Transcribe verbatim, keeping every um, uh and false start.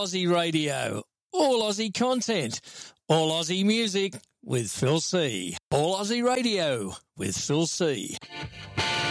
Aussie radio, all Aussie content, all Aussie music with Phil C. All Aussie radio with Phil C.